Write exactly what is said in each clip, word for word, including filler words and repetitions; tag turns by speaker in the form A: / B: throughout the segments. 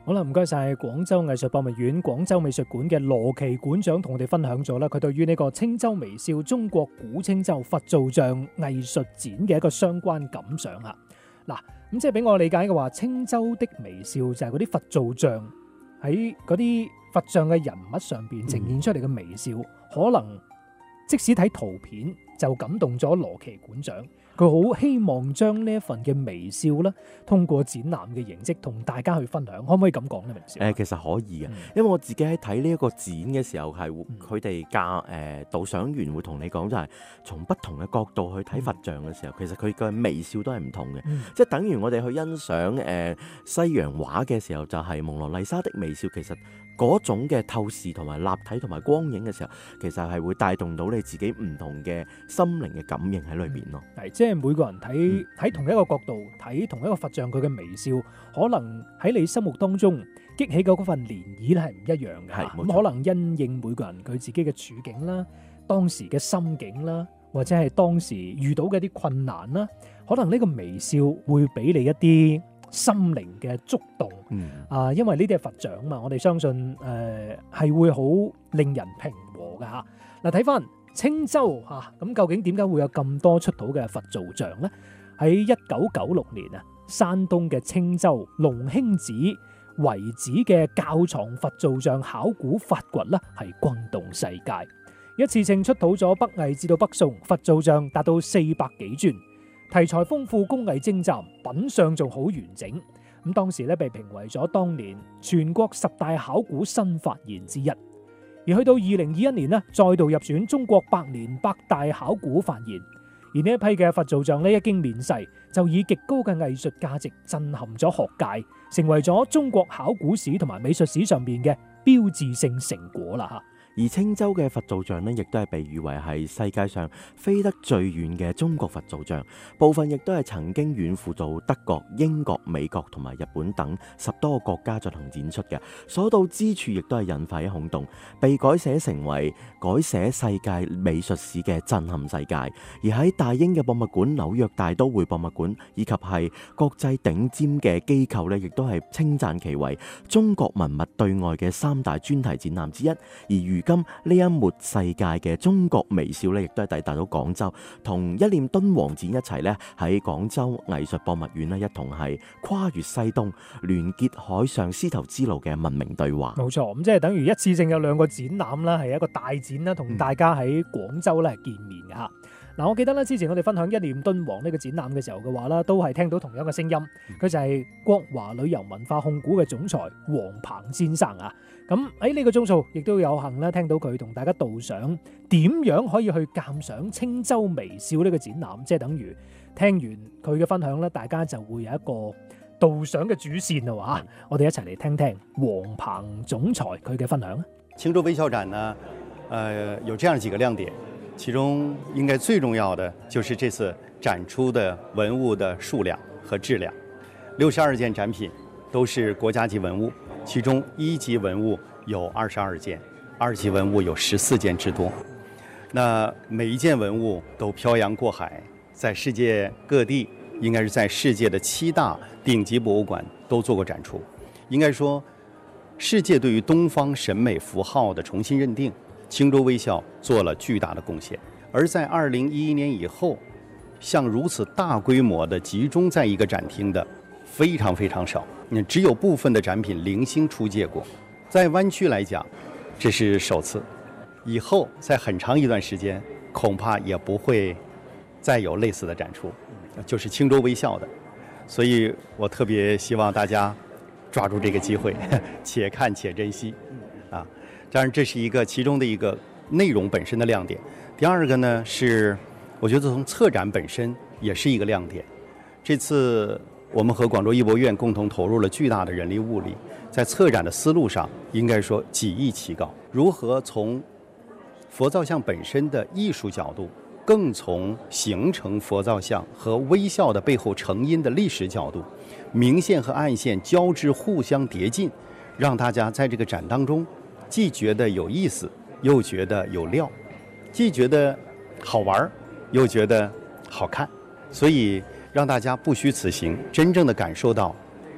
A: 好啦，唔該晒廣州藝術博物院廣州美術館嘅羅奇館長同我哋分享咗啦，佢對於呢個青州微笑中國古青州佛造像藝術展嘅一個相關感想啊。嗱，咁即係俾我理解嘅話，青州的微笑就係嗰啲佛造像喺嗰啲佛像嘅人物上邊呈現出嚟嘅微笑，嗯、可能即使睇圖片就感動咗羅奇館長。佢好希望將呢一份嘅微笑咧，通過展覽嘅形式同大家去分享，可唔可以咁講呢？微笑
B: 誒，其實可以嘅，
A: 嗯、
B: 因為我自己喺睇呢一個展嘅時候，係佢哋教誒導賞員會同你講，就係從不同嘅角度去睇佛像嘅時候，嗯、其實佢嘅微笑都係唔同嘅，嗯、即係等於我哋去欣賞誒、呃、西洋畫嘅時候，就係、是、蒙羅麗莎的微笑，其實嗰種嘅透視同埋立體同埋光影嘅時候，其實係會帶動到你自己唔同嘅心靈嘅感應喺裏邊咯。
A: 係、嗯，即係每個人睇睇同一個角度睇同一個佛像，佢嘅微笑可能喺你心目當中激起嘅嗰份漣漪咧係唔一樣嘅。係，咁可能因應每個人佢自己嘅處境啦、當時嘅心境啦，或者係當時遇到嘅一啲困難啦，可能呢個微笑會俾你一啲心靈嘅觸動。嗯啊，因為呢啲係佛像嘛，我哋相信誒係、呃、會好令人平和噶吓。嗱，睇翻青州吓，咁、啊、究竟點解會有咁多出土嘅佛造像呢？喺一九九六年啊，山東嘅青州龍興寺遺址嘅窖藏佛造像考古發掘咧，係轟動世界，一次性出土咗北魏至到北宋佛造像達到四百幾尊。題材豐富，工藝精湛，品相仲好完整。咁當時咧被評為咗當年全國十大考古新發現之一。而去到二零二一年咧，再度入選中國百年百大考古發現。而呢一批嘅佛造像咧一經面世，就以極高嘅藝術價值震撼咗學界，成為咗中國考古史同埋美術史上面嘅標誌性成果啦吓。
B: 而青州嘅佛造像呢，亦都係被譽為係世界上飛得最遠嘅中國佛造像，部分亦都係曾經遠赴到德國、英國、美國同埋日本等十多個國家進行展出嘅，所到之處亦都係引發一轟動，被改寫成為改寫世界美術史嘅震撼世界。而喺大英嘅博物館、紐約大都會博物館以及係國際頂尖嘅機構呢，亦都係稱讚其為中國文物對外嘅三大專題展覽之一。而如今呢一抹世界嘅中國微笑咧，亦都係抵達到廣州，同一念敦煌展一齊咧喺廣州藝術博物院咧一同係跨越西東，聯結海上絲綢之路嘅文明對話。
A: 冇錯，咁即係等於一次性有兩個展覽啦，係一個大展啦，同大家喺廣州咧見面嘅吓。嗱、嗯，我記得咧之前我哋分享一念敦煌呢個展覽嘅時候嘅話啦，都係聽到同樣嘅聲音，佢就係國華旅遊文化控股嘅總裁黃鵬先生啊。咁喺呢個鐘數，亦都有幸咧聽到佢同大家導賞點樣可以去鑑賞青州微笑呢個展覽，即係等於聽完佢嘅分享咧，大家就會有一個導賞嘅主線啦喎。我哋一齊嚟聽聽黃鵬總裁佢嘅分享。
C: 青州微笑展呢，呃，有這樣幾個亮點，其中應該最重要的就是這次展出的文物的數量和質量，六十二件展品都是國家級文物。其中一級文物有二十二件，二級文物有十四件之多。那每一件文物都漂洋過海，在世界各地，應該是在世界的七大頂級博物館都做過展出。應該說，世界對於東方審美符號的重新認定，青州微笑做了巨大的貢獻。而在二零一一年以後，像如此大規模的集中在一個展廳的，非常非常少。只有部分的展品零星出借過，在灣區來講，這是首次。以後在很長一段時間，恐怕也不會再有類似的展出，就是青州微笑的。所以我特別希望大家抓住這個機會，且看且珍惜。啊，當然這是一個其中的一個內容本身的亮點。第二個呢，是我覺得從策展本身也是一個亮點。這次我們和廣州藝博院共同投入了巨大的人力物力，在策展的思路上，應該說幾易其高。如何從佛造像本身的藝術角度，更從形成佛造像和微笑的背後成因的歷史角度，明線和暗線交織互相疊進，讓大家在這個展當中，既覺得有意思，又覺得有料，既覺得好玩，又覺得好看，所以讓大家不虛此行，真正的感受到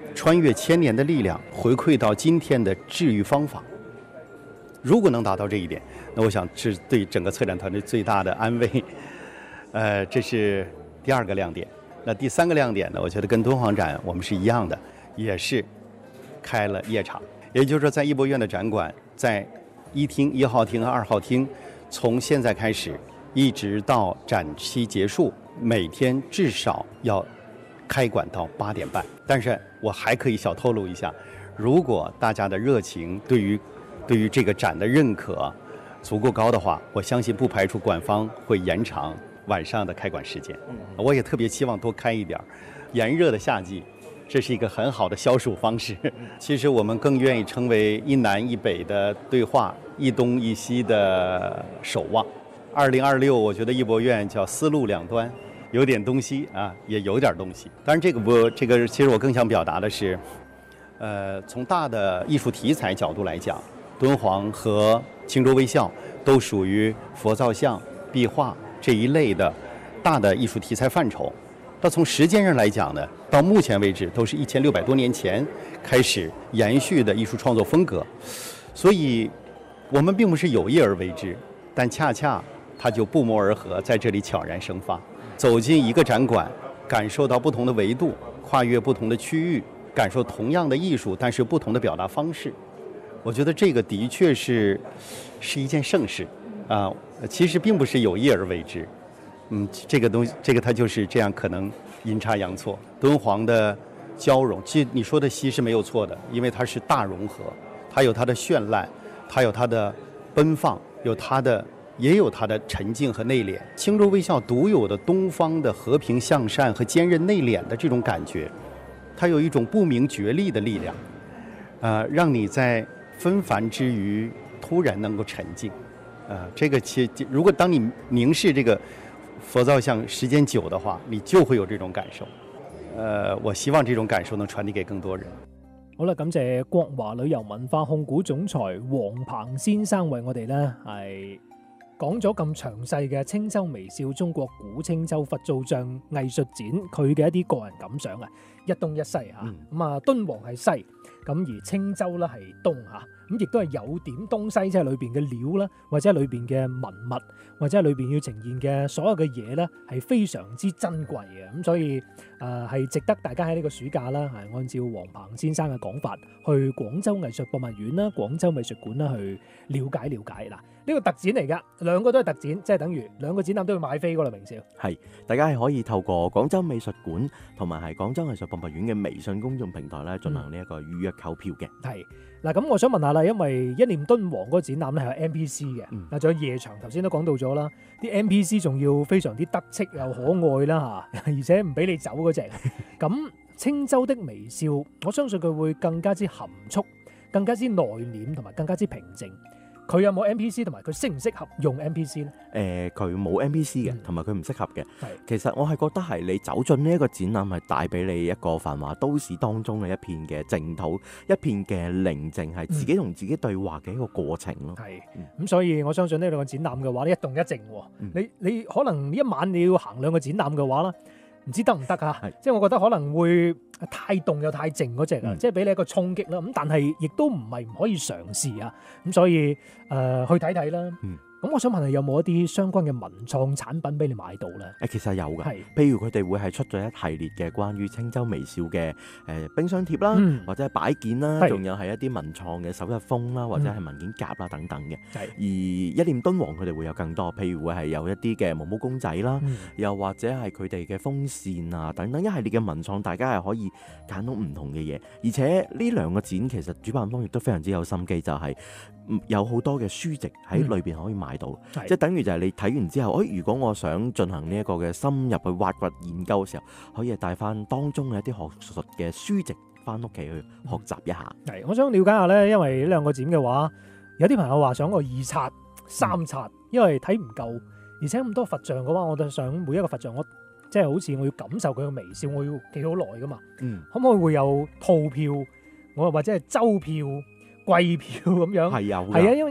C: 穿越千年的力量回馈到今天的治愈方法。如果能达到这一点，那我想是对整个策展团队最大的安慰。呃，这是第二个亮点。那第三个亮点呢，我觉得跟敦煌展我们是一样的，也是开了夜场。也就是说，在艺博院的展馆，在一厅、一号厅和二号厅，从现在开始一直到展期结束，每天至少要开馆到八点半。但是我还可以小透露一下，如果大家的热情对于对于这个展的认可足够高的话，我相信不排除馆方会延长晚上的开馆时间。我也特别希望多开一点。炎热的夏季，这是一个很好的消暑方式。其实我们更愿意称为一南一北的对话，一东一西的守望。二零二六，我觉得艺博院叫丝路两端，有点东西啊，也有点东西。当然，这个不，这个其实我更想表达的是，呃，从大的艺术题材角度来讲，敦煌和青州微笑都属于佛造像、壁画这一类的大的艺术题材范畴。那从时间上来讲呢，到目前为止都是一千六百多年前开始延续的艺术创作风格，所以我们并不是有意而为之，但恰恰它就不谋而合，在这里悄然生发。走进一个展馆，感受到不同的维度，跨越不同的区域，感受同样的艺术，但是不同的表达方式。我觉得这个的确是是一件盛事啊，其实并不是有意而为之。嗯，这个东西，这个它就是这样，可能阴差阳错。敦煌的交融，其实你说的稀是没有错的，因为它是大融合，它有它的绚烂，它有它的奔放，有它的也有它的沉静和内敛。青州微笑独有的东方的和平向善和坚韧内敛的这种感觉，它有一种不明觉厉的力量，呃，让你在纷繁之余突然能够沉静。呃，这个其如果当你凝视这个佛造像时间久的话，你就会有这種感受。呃，我希望這種感受能傳遞給更多人。
A: 好啦，感謝國華旅遊文化控股總裁黃鵬先生為我哋咧係講咗咁詳細嘅青州微笑中國古青州佛造像藝術展佢嘅一啲個人感想啊，一東一西嚇，咁啊敦煌係西，咁而青州咧係東嚇，咁亦都係有點東西，即係裏邊嘅料啦，或者裏邊嘅文物，或者裏邊要呈現嘅所有嘅嘢咧，係非常之珍貴嘅，咁所以誒係、呃、值得大家喺呢個暑假啦，係按照黃鵬先生嘅講法，去廣州藝術博物院啦、廣州美術館啦去了解了解嗱。呢個特展嚟㗎，兩個都係特展，即係等於兩個展覽都要買飛㗎啦，明少。
B: 係，大家係可以透過廣州美術館同埋係廣州藝術博物院嘅微信公眾平台咧進行呢一個預約購票嘅。
A: 係嗱，咁我想問下啦，因為一念敦煌嗰個展覽咧係有 N P C 嘅，嗱仲、嗯、有夜場，頭先都講到咗啦，啲 N P C 仲要非常之得戚又可愛啦嚇，而且唔俾你走嗰隻。咁青州的微笑，我相信佢會更加之含蓄，更加之內斂同埋更加之平靜。佢有冇 N P C 同埋佢適唔適合用 N P C 咧？誒、
B: 呃，佢冇 N P C 嘅，同埋佢唔適合嘅。
A: 係，
B: 其實我係覺得係你走進呢一個展覽係帶俾你一個繁華都市當中嘅一片嘅淨土，一片嘅寧靜，係自己同自己對話嘅一個過程咯。係，咁、
A: 嗯、所以我相信呢兩個展覽嘅話咧，一動一靜喎、嗯。你你可能一晚你要行兩個展覽嘅話啦。唔知得唔得啊？即係我覺得可能會太動又太靜嗰隻啊，嗯、即係俾你一個衝擊啦。咁但係亦都唔係唔可以嘗試啊。咁所以誒、呃、去睇睇啦。嗯咁我想問下有冇一啲相關嘅文創產品俾你買到咧？誒，
B: 其實有嘅，譬如佢哋會係出咗一系列嘅關於青州微笑嘅誒冰箱貼啦，嗯、或者係擺件啦，仲有係一啲文創嘅手日封啦，或者係文件夾啦等等嘅。係、嗯。而一念敦煌佢哋會有更多，譬如會係有一啲嘅毛毛公仔啦，嗯、又或者係佢哋嘅風扇啊等等一系列嘅文創，大家係可以揀到唔同嘅嘢。而且呢兩個展其實主辦方亦都非常之有心機，就係、是、有好多嘅書籍喺裏邊可以買到。嗯即係等於就係你睇完之後，誒，如果我想進行呢一個嘅深入去挖掘研究嘅時候，可以帶翻當中嘅一啲學術嘅書籍翻屋企去學習一下。係、嗯，我想了解下咧，因為呢兩個展嘅話，有啲朋友話想我二刷、三刷，嗯、因為睇唔夠，而且咁多佛像嘅話，我就想每一個佛像我即係好似我要感受佢嘅微笑，我要記好耐噶嘛。嗯，可唔可以會有套票，我或者係周票、季票咁樣？係有，係啊，因為因為。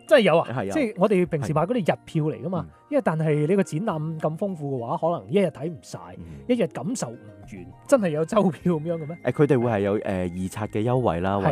A: 真係有啊！
B: 係有
A: 即係我哋平時買嗰啲日票嚟噶嘛，
B: 嗯
A: 因為但係你個展覽咁豐富嘅話，可能一日睇唔晒，
B: 嗯
A: 一日感受唔完，真係有周票咁樣嘅咩？
B: 誒佢哋會係有誒、呃、二刷嘅優惠啦，
A: 係
B: 或